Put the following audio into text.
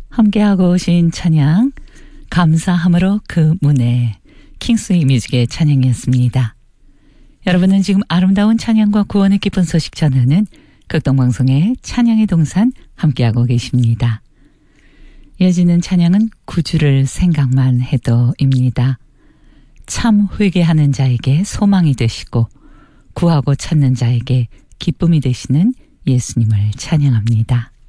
함께하고 오신 찬양 감사함으로 그 문에 킹스웨이 뮤직의 찬양이었습니다. 여러분은 지금 아름다운 찬양과 구원의 기쁜 소식 전하는 극동방송의 찬양의 동산 함께하고 계십니다. 이어지는 찬양은 구주를 생각만 해도입니다. 참 회개하는 자에게 소망이 되시고 구하고 찾는 자에게 기쁨이 되시는 예수님을 찬양합니다.